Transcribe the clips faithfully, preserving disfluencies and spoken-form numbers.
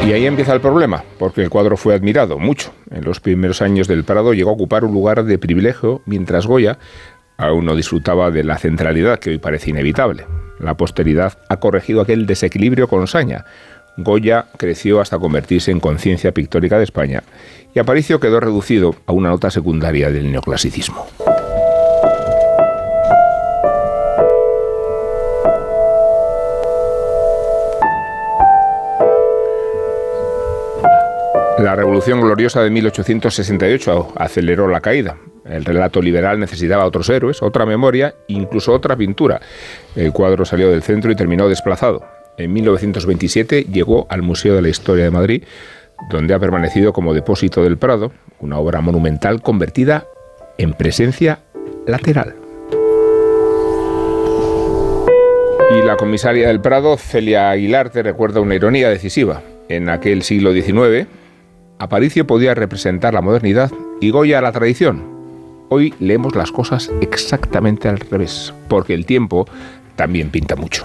Y ahí empieza el problema, porque el cuadro fue admirado mucho. En los primeros años del Prado llegó a ocupar un lugar de privilegio, mientras Goya aún no disfrutaba de la centralidad que hoy parece inevitable. La posteridad ha corregido aquel desequilibrio con saña. Goya creció hasta convertirse en conciencia pictórica de España, y Aparicio quedó reducido a una nota secundaria del neoclasicismo. La Revolución Gloriosa de mil ochocientos sesenta y ocho aceleró la caída. El relato liberal necesitaba otros héroes, otra memoria, incluso otra pintura. El cuadro salió del centro y terminó desplazado. En mil novecientos veintisiete llegó al Museo de la Historia de Madrid, donde ha permanecido como depósito del Prado, una obra monumental convertida en presencia lateral. Y la comisaria del Prado, Celia Aguilar, te recuerda una ironía decisiva. En aquel siglo diecinueve, Aparicio podía representar la modernidad y Goya la tradición. Hoy leemos las cosas exactamente al revés, porque el tiempo también pinta mucho.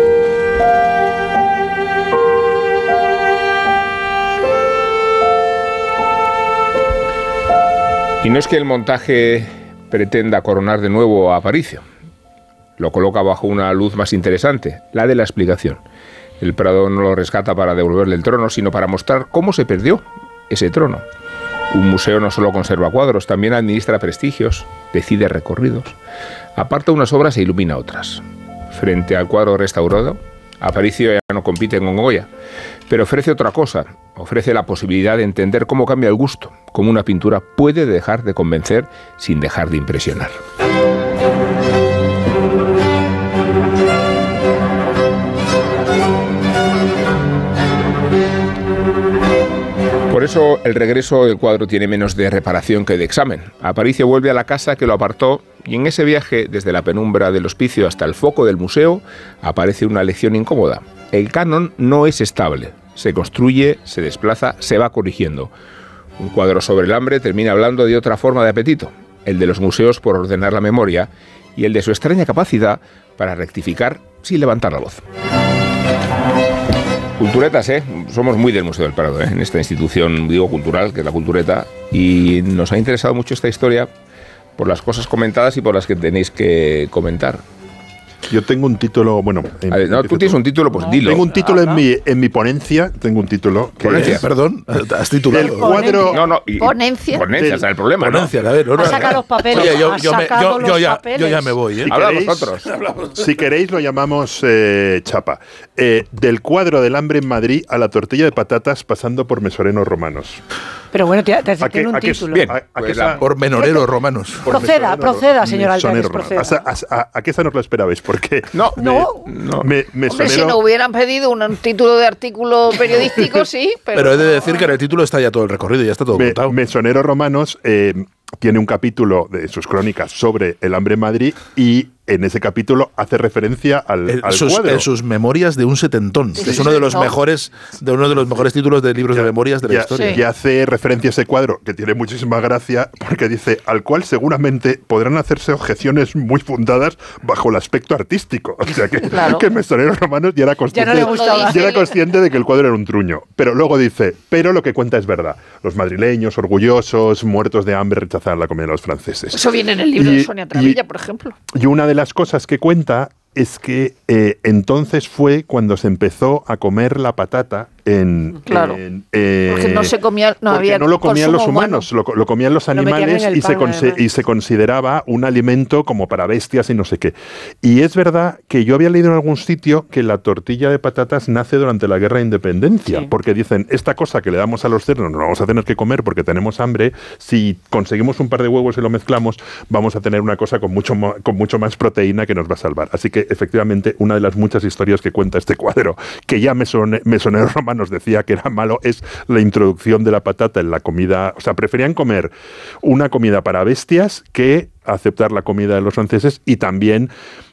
Y no es que el montaje pretenda coronar de nuevo a Aparicio. Lo coloca bajo una luz más interesante, la de la explicación. El Prado no lo rescata para devolverle el trono, sino para mostrar cómo se perdió ese trono. Un museo no solo conserva cuadros, también administra prestigios, decide recorridos, aparta unas obras e ilumina otras. Frente al cuadro restaurado, Aparicio ya no compite con Goya, pero ofrece otra cosa, ofrece la posibilidad de entender cómo cambia el gusto, cómo una pintura puede dejar de convencer sin dejar de impresionar. Por eso el regreso del cuadro tiene menos de reparación que de examen. Aparicio vuelve a la casa que lo apartó y en ese viaje desde la penumbra del hospicio hasta el foco del museo aparece una lección incómoda. El canon no es estable, se construye, se desplaza, se va corrigiendo. Un cuadro sobre el hambre termina hablando de otra forma de apetito, el de los museos por ordenar la memoria y el de su extraña capacidad para rectificar sin levantar la voz. Culturetas, ¿eh? Somos muy del Museo del Prado, ¿eh? En esta institución, digo, cultural, que es la Cultureta, y nos ha interesado mucho esta historia por las cosas comentadas y por las que tenéis que comentar. Yo tengo un título, bueno... En, ver, no, tú tienes un título, pues no. Dilo. Tengo un título en mi, en mi ponencia, tengo un título... Que ¿Ponencia? Es, Perdón, has titulado. El cuadro... No, no, y, ponencia. Ponencia, o sea, el problema, Ponencia, ¿no? a ver, no, no, ha sacado los papeles. Oye, yo, ha yo, me, sacado yo, yo, los ya, papeles. yo ya me voy, ¿eh? Si Habla queréis, vosotros. Si queréis lo llamamos eh, chapa. Eh, del cuadro del hambre en Madrid a la tortilla de patatas pasando por mesoreros romanos. Pero bueno, te, te tiene un qué, título. Bien, a, a pues qué esa, Por menoreros romanos. por Proceda, mesoreros proceda, ro- señor Altares, mesoneros romanos. proceda. A, a, a, ¿A qué esa no os lo esperabais? Porque... No, No. no. Me, Hombre, mesonero, si no hubieran pedido un, un título de artículo periodístico, sí, pero... Pero he de decir que en el título está ya todo el recorrido, ya está todo me, contado. Mesoneros romanos eh, tiene un capítulo de sus crónicas sobre el hambre en Madrid y en ese capítulo hace referencia al, En al sus, cuadro. en sus memorias de un setentón. Sí, Es uno de los no. mejores, de uno de los mejores títulos de libros de memorias de la Ya- historia. Y hace referencia a ese cuadro, que tiene muchísima gracia, porque dice, al cual seguramente podrán hacerse objeciones muy fundadas bajo el aspecto artístico. O sea que, Claro. que Mesoneros Romanos ya era consciente, le gustaba. ya era consciente de que el cuadro era un truño. Pero luego dice, pero lo que cuenta es verdad. Los madrileños, orgullosos, muertos de hambre, rechazaban la comida de los franceses. Eso viene en el libro Y- de Sonia Travilla, y- por ejemplo. Y una de las cosas que cuenta es que eh, entonces fue cuando se empezó a comer la patata en... Claro. en, eh, Porque no se comía, no porque había no lo comían los consumo humanos, lo, lo comían los Lo metían animales en el y, se pan, conse- además. y se consideraba un alimento como para bestias y no sé qué. Y es verdad que yo había leído en algún sitio que la tortilla de patatas nace durante la Guerra de Independencia, Sí. porque dicen, esta cosa que le damos a los cerdos nos la vamos a tener que comer porque tenemos hambre, si conseguimos un par de huevos y lo mezclamos, vamos a tener una cosa con mucho, mo- con mucho más proteína que nos va a salvar. Así que efectivamente una de las muchas historias que cuenta este cuadro, que ya Mesone- Mesoneros Romanos decía que era malo, es la introducción de la patata en la comida. O sea, preferían comer una comida para bestias que aceptar la comida de los franceses, y también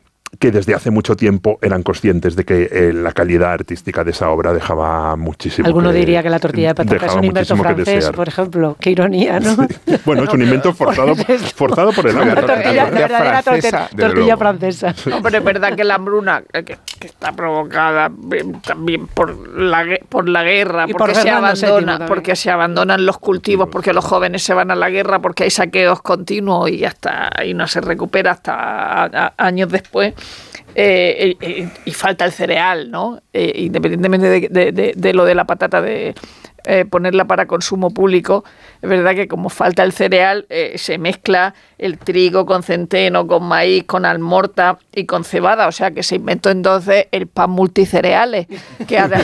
que desde hace mucho tiempo eran conscientes de que eh, la calidad artística de esa obra dejaba muchísimo. Alguno que, diría que la tortilla de patata es un invento francés, por ejemplo. Qué ironía, ¿no? Sí. Bueno, es un invento forzado, forzado por el hambre. La tortilla, la verdadera francesa, tortilla, tortilla francesa. Hombre, es verdad que la hambruna, que, que está provocada también por la, por la guerra, Y porque por se Fernando séptimo abandona, también. porque se abandonan los cultivos, porque los jóvenes se van a la guerra, porque hay saqueos continuos y hasta y no se recupera hasta a, a, años después. Eh, eh, y falta el cereal, ¿no? Eh, independientemente de, de, de, de lo de la patata, de eh, ponerla para consumo público, es verdad que como falta el cereal, eh, se mezcla el trigo con centeno, con maíz, con almorta y con cebada, o sea que se inventó entonces el pan multicereales, que ahora...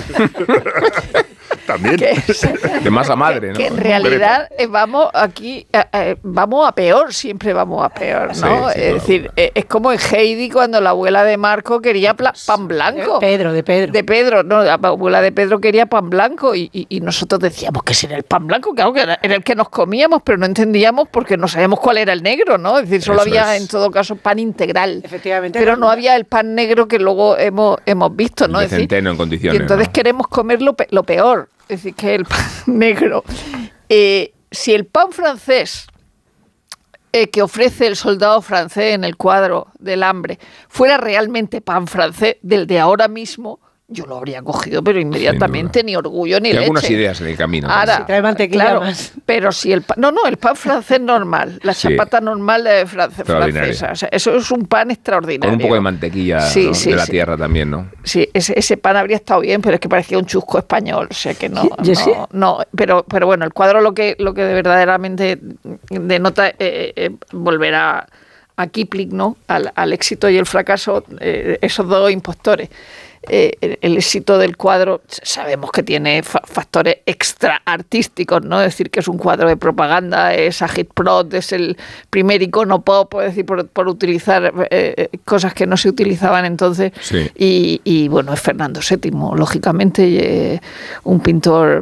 También. que, De masa madre, ¿no? que en realidad eh, vamos aquí, eh, eh, vamos a peor, siempre vamos a peor, ¿no? Sí, sí, es decir, eh, es como en Heidi cuando la abuela de Marco quería pla- pan blanco. Pedro, de Pedro. De Pedro, no, la abuela de Pedro quería pan blanco y, y, y nosotros decíamos que ese era el pan blanco, claro que era, era el que nos comíamos, pero no entendíamos porque no sabíamos cuál era el negro, ¿no? Es decir, solo Eso había es. en todo caso pan integral. Efectivamente. Pero no había el pan negro que luego hemos, hemos visto, ¿no? De Es decir, centeno en condiciones, y entonces ¿no? queremos comer lo, pe- lo peor, es decir, que el pan negro. Eh, si el pan francés eh, que ofrece el soldado francés en el cuadro del hambre fuera realmente pan francés del de ahora mismo, yo lo habría cogido, pero inmediatamente, ni orgullo ni Y leche. algunas ideas en el camino. Ahora, Si trae mantequilla claro, más. pero si el pan, no, no, el pan francés normal, la Sí. chapata normal de France- Extraordinaria. francesa, o sea, eso es un pan extraordinario. Con un poco de mantequilla, Sí, ¿no? sí, de la sí. tierra también, ¿no? Sí, ese, ese pan habría estado bien, pero es que parecía un chusco español, o sea que no, Sí, yo no, sí. no, pero, pero bueno, el cuadro lo que, lo que de verdaderamente denota eh, eh, volver a, a Kipling, ¿no? Al, al éxito y el fracaso, eh, esos dos impostores. Eh, el, el éxito del cuadro sabemos que tiene fa- factores extra artísticos, ¿no? Es decir, que es un cuadro de propaganda, es agitprop, es el primer icono pop, es decir, por, por utilizar eh, cosas que no se utilizaban entonces. Sí. Y, y, bueno, es Fernando séptimo, lógicamente, y, eh, un pintor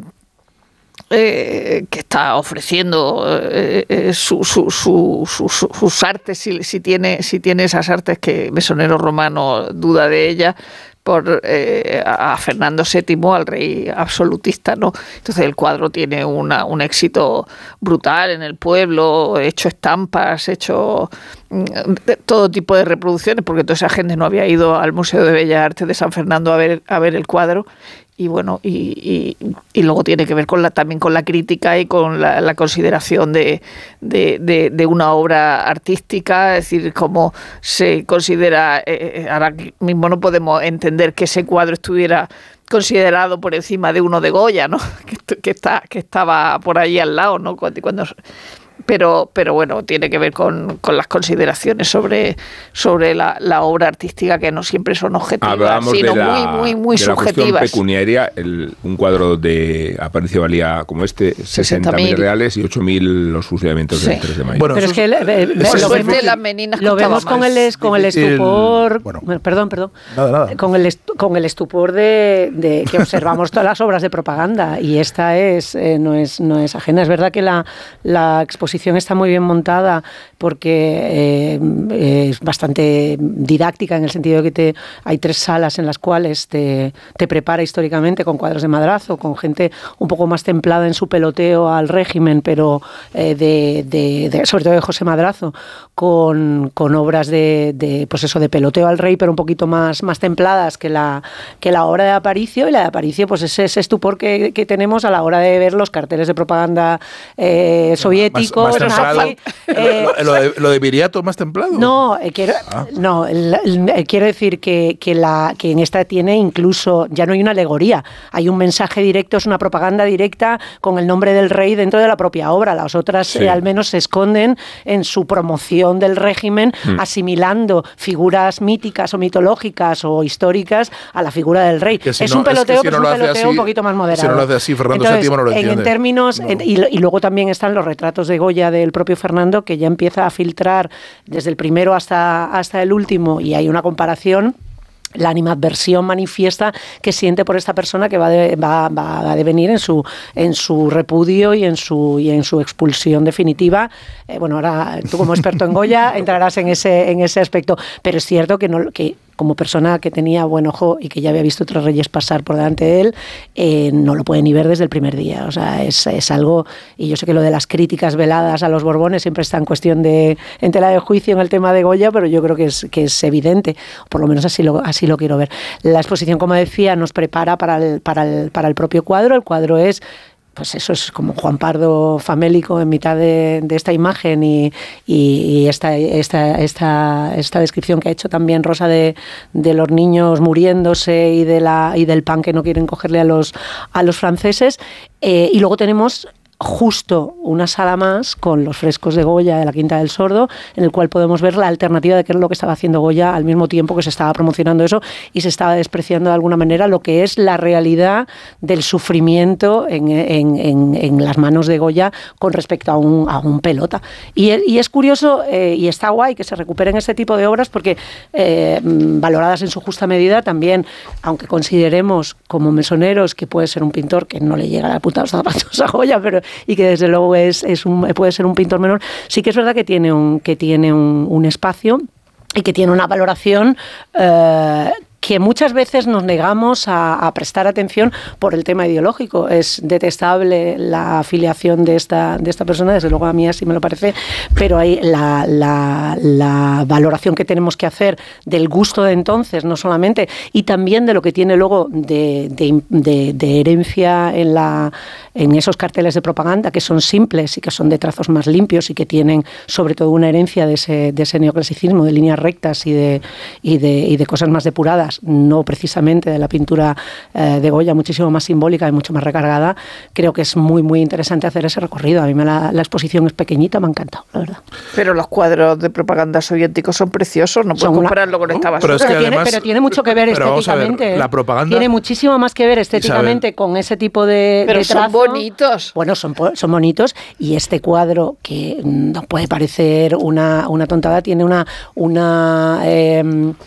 eh, que está ofreciendo eh, eh, su, su, su, su, su, sus artes, si, si, tiene, si tiene esas artes, que Mesonero Romano duda de ellas, por eh, a Fernando séptimo, al rey absolutista, ¿no? Entonces el cuadro tiene una, un éxito brutal en el pueblo, hecho estampas, hecho mm, de todo tipo de reproducciones, porque toda esa gente no había ido al Museo de Bellas Artes de San Fernando a ver, a ver el cuadro. Y bueno, y, y, y luego tiene que ver con la, también con la crítica y con la, la consideración de, de, de, de una obra artística, es decir, cómo se considera, eh, ahora mismo no podemos entender que ese cuadro estuviera considerado por encima de uno de Goya, ¿no? Que, que, está, que estaba por ahí al lado, ¿no? Cuando, cuando Pero, pero bueno, tiene que ver con, con las consideraciones sobre, sobre la, la obra artística, que no siempre son objetivas, Hablábamos sino de la, muy, muy, muy de la cuestión subjetivas. pecuniaria. El, un cuadro de Aparicio valía como este sesenta mil reales y ocho mil los fusilamientos Sí. del tres de mayo. Bueno, Pero eso es que es- eh, eh, eso Por es lo suerte vemos, las meninas lo costaban vemos con más. el, es- con el Difícil- estupor, bueno. bueno, perdón, perdón, Nada, nada. con el estu- con el estupor de, de que observamos todas las obras de propaganda, y esta es eh, no es no es ajena. Es verdad que la, la exposición está muy bien montada, porque eh, es bastante didáctica, en el sentido de que te, hay tres salas en las cuales te, te prepara históricamente con cuadros de Madrazo, con gente un poco más templada en su peloteo al régimen, pero eh, de, de, de, sobre todo de José Madrazo, con, con obras de, de, pues eso, de peloteo al rey, pero un poquito más, más templadas que la, que la obra de Aparicio. Y la de Aparicio, pues es ese estupor que, que tenemos a la hora de ver los carteles de propaganda eh, soviéticos, Más- más templado. nazi, eh, lo, lo de, lo de Viriato más templado. no, eh, quiero, no el- el- eh, quiero decir que, que, la, que en esta tiene incluso, ya no hay una alegoría, hay un mensaje directo, es una propaganda directa con el nombre del rey dentro de la propia obra. Las otras Sí. eh, al menos se esconden en su promoción del régimen, Mm. asimilando figuras míticas o mitológicas o históricas a la figura del rey. Que si es no- un peloteo, es que si pero no es lo un hace peloteo así- un poquito más moderado. si no lo hace así Fernando Entonces, séptimo no lo en- entiende. En términos, No. en- y, y luego también están los retratos de Goya del propio Fernando, que ya empieza a filtrar desde el primero hasta, hasta el último, y hay una comparación, la animadversión manifiesta que siente por esta persona que va, de, va, va a devenir en su en su repudio y en su y en su expulsión definitiva. Eh, bueno, ahora tú como experto en Goya entrarás en ese en ese aspecto, pero es cierto que no que como persona que tenía buen ojo y que ya había visto otros reyes pasar por delante de él, eh, no lo puede ni ver desde el primer día. O sea, es, es algo, y yo sé que lo de las críticas veladas a los Borbones siempre está en cuestión de, en tela de juicio en el tema de Goya, pero yo creo que es, que es evidente, por lo menos así lo, así lo quiero ver. La exposición, como decía, nos prepara para el, para el, para el propio cuadro. El cuadro es, pues eso es como Juan Pardo famélico en mitad de, de esta imagen y, y, y esta, esta, esta, esta descripción que ha hecho también Rosa de, de los niños muriéndose y, de la, y del pan que no quieren cogerle a los, a los franceses. Eh, y luego tenemos justo una sala más con los frescos de Goya de la Quinta del Sordo, en el cual podemos ver la alternativa de qué es lo que estaba haciendo Goya al mismo tiempo que se estaba promocionando eso y se estaba despreciando de alguna manera lo que es la realidad del sufrimiento en, en, en, en las manos de Goya con respecto a un, a un pelota. Y, y es curioso eh, y está guay que se recuperen este tipo de obras porque eh, valoradas en su justa medida también, aunque consideremos como mesoneros que puede ser un pintor que no le llega a la puta los zapatos a Goya, pero y que desde luego es, es un, puede ser un pintor menor, sí que es verdad que tiene un, que tiene un, un espacio y que tiene una valoración eh, que muchas veces nos negamos a, a prestar atención por el tema ideológico. Es detestable la afiliación de esta, de esta persona, desde luego a mí así me lo parece, pero hay la, la, la valoración que tenemos que hacer del gusto de entonces, no solamente, y también de lo que tiene luego de, de, de, de herencia en, la, en esos carteles de propaganda, que son simples y que son de trazos más limpios y que tienen sobre todo una herencia de ese, de ese neoclasicismo, de líneas rectas y de, y de, y de cosas más depuradas, no precisamente de la pintura eh, de Goya, muchísimo más simbólica y mucho más recargada. Creo que es muy, muy interesante hacer ese recorrido. A mí me la, la exposición es pequeñita, me ha encantado, la verdad. Pero los cuadros de propaganda soviéticos son preciosos, no puedes compararlo con esta basura. Pero, es que pero, además, tiene, pero tiene mucho que ver estéticamente. Ver, la propaganda tiene muchísimo más que ver estéticamente Isabel, con ese tipo de, pero de trazo. Son bonitos. Bueno, son, son bonitos y este cuadro, que no puede parecer una, una tontada, tiene una, una eh,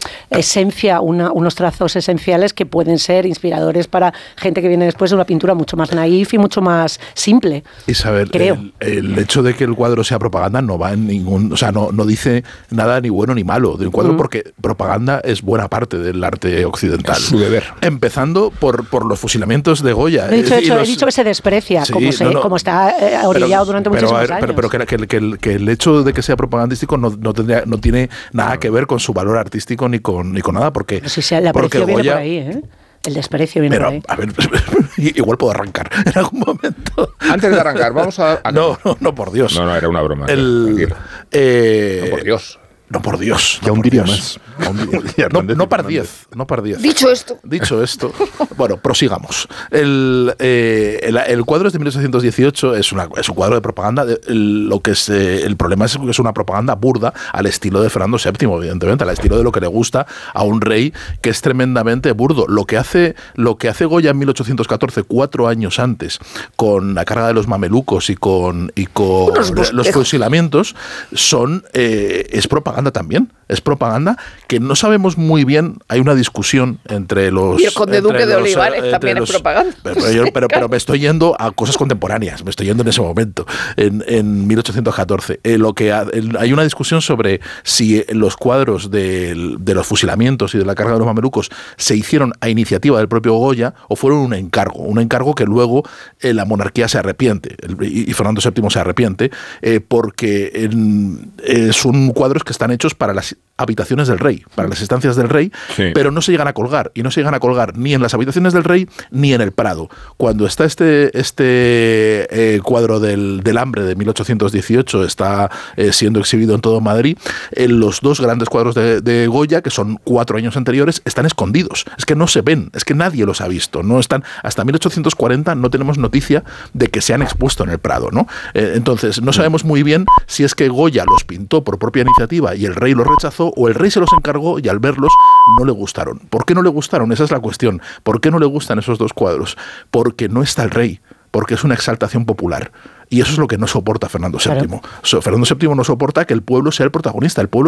esencia, una, unos trazos esenciales que pueden ser inspiradores para gente que viene después de una pintura mucho más naif y mucho más simple. Isabel, creo. El, el hecho de que el cuadro sea propaganda no va en ningún, o sea, no, no dice nada ni bueno ni malo del cuadro, mm. porque propaganda es buena parte del arte occidental. Es su deber. Empezando por, por los fusilamientos de Goya. He dicho, eh, hecho, los, he dicho que se desprecia, sí, como, se, no, no, como está eh, orillado pero, durante pero, muchísimos ver, años. Pero, pero que, que, que, el, que el hecho de que sea propagandístico no, no, tendría, no tiene nada que ver con su valor artístico ni con, ni con nada, porque, si se, el porque viene Goya... por ahí, ¿eh? El desprecio viene pero, por ahí. A ver, igual puedo arrancar en algún momento. Antes de arrancar, vamos a... a... No, no, no, por Dios. No, no, era una broma. El, eh, no, por Dios. No, por Dios. Ya no un por día Dios. más. No, no par diez. No par diez. Dicho esto. Dicho esto. Bueno, prosigamos. El, eh, el, el cuadro es de mil ochocientos dieciocho, es, una, es un cuadro de propaganda. De, el, lo que es, eh, el problema es que es una propaganda burda al estilo de Fernando séptimo, evidentemente, al estilo de lo que le gusta a un rey que es tremendamente burdo. Lo que hace, lo que hace Goya en mil ochocientos catorce, cuatro años antes, con la carga de los mamelucos y con, y con los fusilamientos, son, eh, es propaganda también, es propaganda que no sabemos muy bien. Hay una discusión entre los... Y el conde Duque de Olivares también los, es propaganda. Pero, yo, pero, pero me estoy yendo a cosas contemporáneas, me estoy yendo en ese momento, en, en mil ochocientos catorce. Eh, lo que ha, el, hay una discusión sobre si los cuadros de, de los fusilamientos y de la carga de los mamelucos se hicieron a iniciativa del propio Goya o fueron un encargo, un encargo que luego eh, la monarquía se arrepiente, el, y, y Fernando séptimo se arrepiente, eh, porque en, eh, son cuadros que están hechos para las habitaciones del rey, para las estancias del rey, sí. pero no se llegan a colgar, y no se llegan a colgar ni en las habitaciones del rey ni en el Prado. Cuando está este, este eh, cuadro del, del hambre de mil ochocientos dieciocho, está eh, siendo exhibido en todo Madrid, eh, los dos grandes cuadros de, de Goya, que son cuatro años anteriores, están escondidos. Es que no se ven, es que nadie los ha visto. No están, hasta mil ochocientos cuarenta no tenemos noticia de que se han expuesto en el Prado, ¿no? Eh, entonces, no sabemos muy bien si es que Goya los pintó por propia iniciativa y el rey los rechazó, o el rey se los encargó y al verlos no le gustaron. ¿Por qué no le gustaron? Esa es la cuestión. ¿Por qué no le gustan esos dos cuadros? Porque no está el rey, porque es una exaltación popular. Y eso es lo que no soporta Fernando séptimo. Claro. Fernando séptimo no soporta que el pueblo sea el protagonista. El pueblo